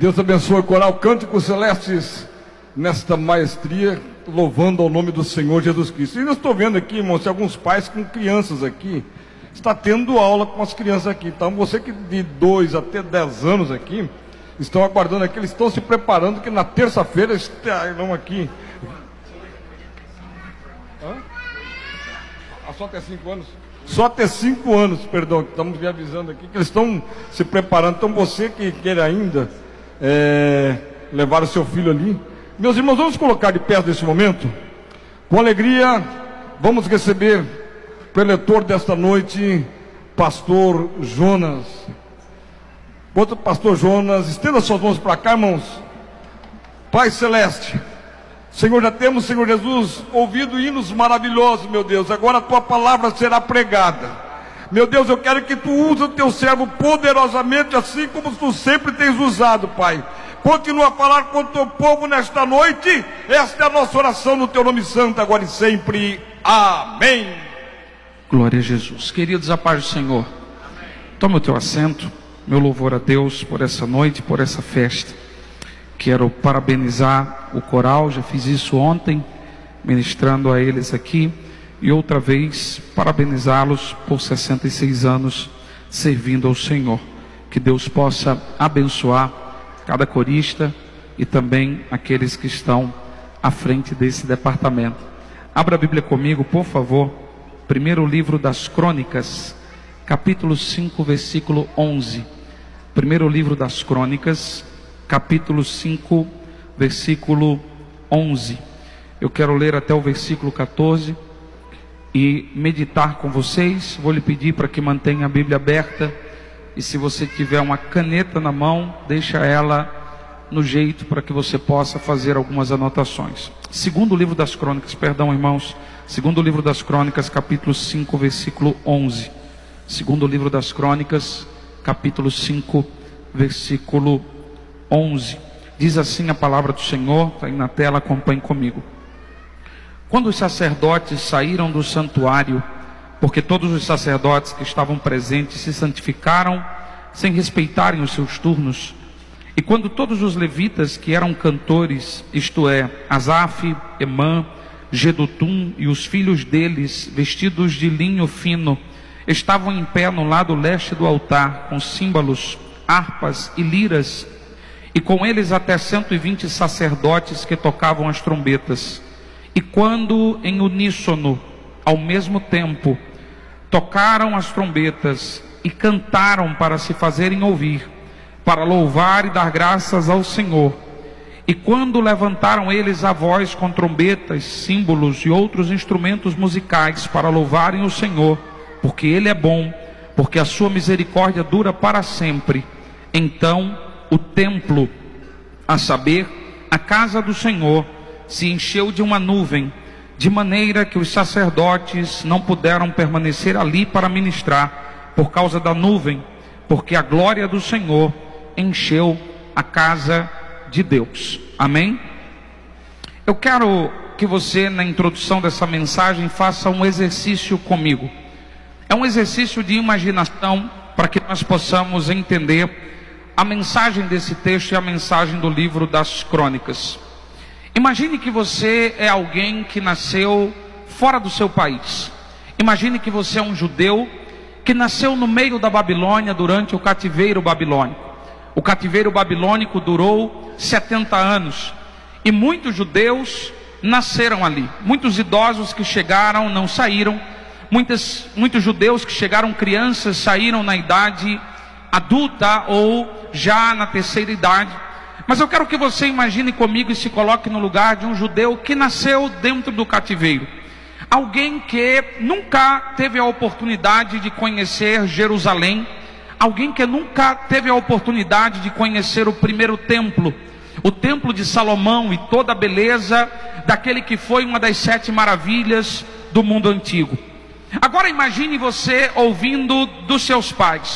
Deus abençoe o coral Cânticos Celestes nesta maestria, louvando ao nome do Senhor Jesus Cristo. E eu estou vendo aqui, irmãos, alguns pais com crianças aqui, está tendo aula com as crianças aqui. Então você que de 2 até 10 anos aqui, estão aguardando aqui, eles estão se preparando, que na terça-feira estarão aqui. Só até 5 anos? Só até 5 anos, perdão, estamos me avisando aqui que eles estão se preparando. Então você que queira ainda levar o seu filho ali, meus irmãos, vamos colocar de pé nesse momento. Com alegria, vamos receber o preletor desta noite, Pastor Jonas. Outro Pastor Jonas, estenda suas mãos para cá, irmãos. Pai Celeste, Senhor, já temos, Senhor Jesus, ouvido hinos maravilhosos, meu Deus. Agora a tua palavra será pregada. Meu Deus, eu quero que tu uses o teu servo poderosamente, assim como tu sempre tens usado, Pai. Continua a falar com o teu povo nesta noite. Esta é a nossa oração no teu nome santo, agora e sempre. Amém. Glória a Jesus. Queridos, a paz do Senhor. Toma o teu assento. Meu louvor a Deus por essa noite, por essa festa. Quero parabenizar o coral, já fiz isso ontem, ministrando a eles aqui, e outra vez parabenizá-los por 66 anos servindo ao Senhor. Que Deus possa abençoar cada corista e também aqueles que estão à frente desse departamento. Abra a Bíblia comigo, por favor. Primeiro livro das Crônicas, capítulo 5, versículo 11. Primeiro livro das Crônicas, capítulo 5, versículo 11. Eu quero ler até o versículo 14 e meditar com vocês. Vou lhe pedir para que mantenha a Bíblia aberta, e se você tiver uma caneta na mão, deixa ela no jeito para que você possa fazer algumas anotações. Segundo livro das Crônicas, perdão, irmãos. Segundo livro das Crônicas, capítulo 5, versículo 11. Segundo livro das Crônicas, capítulo 5, versículo 11. Diz assim a palavra do Senhor, está aí na tela, acompanhe comigo. Quando os sacerdotes saíram do santuário, porque todos os sacerdotes que estavam presentes se santificaram sem respeitarem os seus turnos, e quando todos os levitas que eram cantores, isto é, Asaf, Emã, Jedutum e os filhos deles, vestidos de linho fino, estavam em pé no lado leste do altar, com símbolos, harpas e liras, e com eles até 120 sacerdotes que tocavam as trombetas. E quando em uníssono, ao mesmo tempo, tocaram as trombetas e cantaram para se fazerem ouvir, para louvar e dar graças ao Senhor. E quando levantaram eles a voz com trombetas, símbolos e outros instrumentos musicais para louvarem o Senhor, porque Ele é bom, porque a sua misericórdia dura para sempre, então o templo, a saber, a casa do Senhor, se encheu de uma nuvem, de maneira que os sacerdotes não puderam permanecer ali para ministrar, por causa da nuvem, porque a glória do Senhor encheu a casa de Deus. Amém? Eu quero que você, na introdução dessa mensagem, faça um exercício comigo. É um exercício de imaginação, para que nós possamos entender a mensagem desse texto e a mensagem do livro das Crônicas. Imagine que você é alguém que nasceu fora do seu país. Imagine que você é um judeu que nasceu no meio da Babilônia durante o cativeiro babilônico. O cativeiro babilônico durou 70 anos. E muitos judeus nasceram ali. Muitos idosos que chegaram não saíram. Muitos judeus que chegaram crianças saíram na idade adulta ou já na terceira idade. Mas eu quero que você imagine comigo e se coloque no lugar de um judeu que nasceu dentro do cativeiro. Alguém que nunca teve a oportunidade de conhecer Jerusalém. Alguém que nunca teve a oportunidade de conhecer o primeiro templo. O templo de Salomão e toda a beleza daquele que foi uma das 7 maravilhas do mundo antigo. Agora imagine você ouvindo dos seus pais: